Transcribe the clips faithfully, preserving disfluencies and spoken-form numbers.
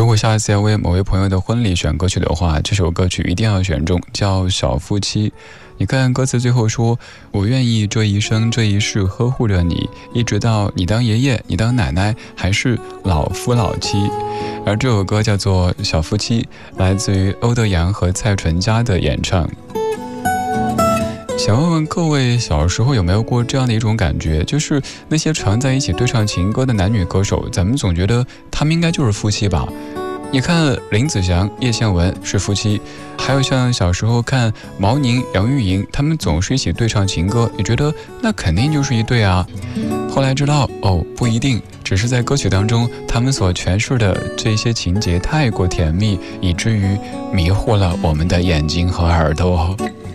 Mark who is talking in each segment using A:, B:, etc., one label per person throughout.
A: 果下次要为某位朋友的婚礼选歌曲的话，这首歌曲一定要选中，叫《小夫妻》。你看歌词最后说，我愿意这一生这一世呵护着你，一直到你当爷爷你当奶奶还是老夫老妻。而这首歌叫做《小夫妻》，来自于欧德阳和蔡淳佳的演唱。想问问各位，小时候有没有过这样的一种感觉，就是那些常在一起对唱情歌的男女歌手，咱们总觉得他们应该就是夫妻吧。你看林子祥、叶倩文是夫妻，还有像小时候看毛宁、杨钰莹，他们总是一起对唱情歌，也觉得那肯定就是一对啊。后来知道哦，不一定，只是在歌曲当中他们所诠释的这些情节太过甜蜜，以至于迷惑了我们的眼睛和耳朵。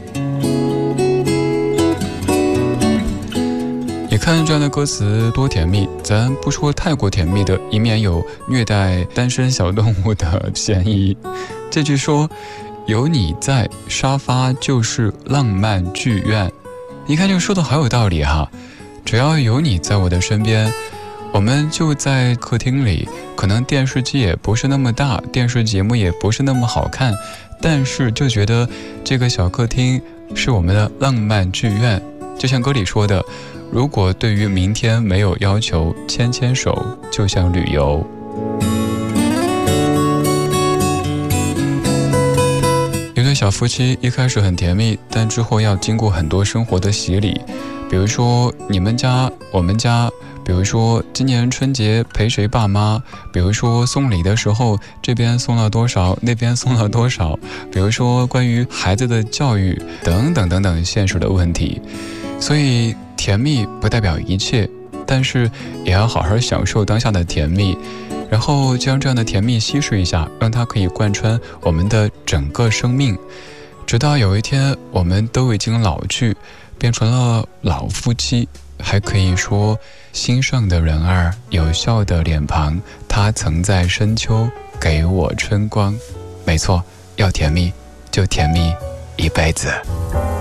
A: 你看这样的歌词多甜蜜，咱不说太过甜蜜的，以免有虐待单身小动物的嫌疑。这句说有你在，沙发就是浪漫剧院，你看这个说的好有道理哈。只要有你在我的身边，我们就在客厅里，可能电视机也不是那么大，电视节目也不是那么好看，但是就觉得这个小客厅是我们的浪漫剧院。就像歌里说的，如果对于明天没有要求，牵牵手就像旅游。一对小夫妻一开始很甜蜜，但之后要经过很多生活的洗礼，比如说你们家我们家，比如说今年春节陪谁爸妈，比如说送礼的时候这边送了多少，那边送了多少，比如说关于孩子的教育等等等等现实的问题。所以甜蜜不代表一切，但是也要好好享受当下的甜蜜，然后将这样的甜蜜稀释一下，让它可以贯穿我们的整个生命，直到有一天我们都已经老去，变成了老夫妻，还可以说心上的人儿有笑的脸庞，他曾在深秋给我春光。没错，要甜蜜就甜蜜一辈子。